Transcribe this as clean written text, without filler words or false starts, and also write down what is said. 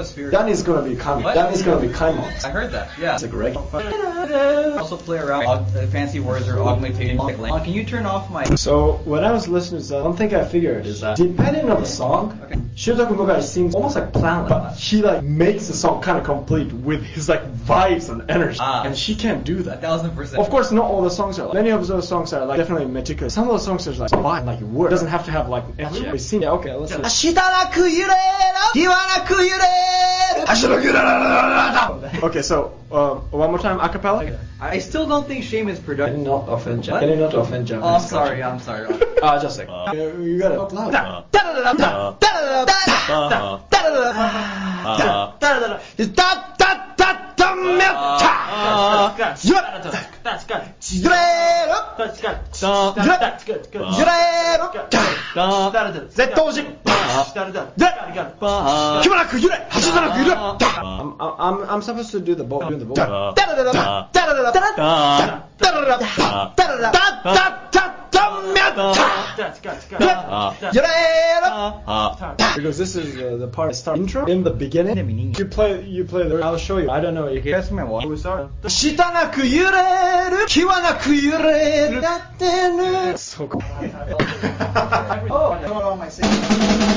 stratospheric. That is gonna be coming. What? That is gonna be coming. I heard that. Yeah. It's like reggae. Also play around fancy words or augmentation. Can you turn off my? So when I was listening to that, one thing I figured is that depending on the song, Shirota Kumogai sings almost like Planet, but he like makes the song kind of complete with his like vibes and energy, and she can't do that. 1000%. Of course, not all the songs are like. Many of those songs are like definitely meticulous. Some of those songs are like vibe, like word. It doesn't have to have like actually sing. Yeah, okay, let's listen. Okay, so one more time, acapella. I still don't think shame is productive. Can you not offend Japanese? Can you not offend Japanese? Oh, I'm sorry. Just like you gotta talk loud. That's good. I'm supposed to do the boat. Because this is the part I start intro in the beginning. You play the. I'll show you. I don't know. You can pass me one. We start. So cool. Oh,